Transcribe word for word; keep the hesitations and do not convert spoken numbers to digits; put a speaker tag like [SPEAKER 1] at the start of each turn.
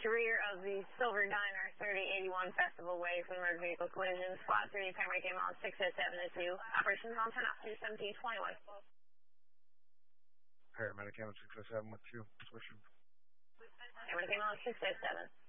[SPEAKER 1] to rear of the Silver Diner, thirty eighty-one Festival Way from motor vehicle collision. Squad three, paramedic came on six oh seven oh two. Operations on ten off to seventeen twenty-one.
[SPEAKER 2] Paramedic came on six oh seven with two. Switching.
[SPEAKER 1] Paramedic came on six oh seven.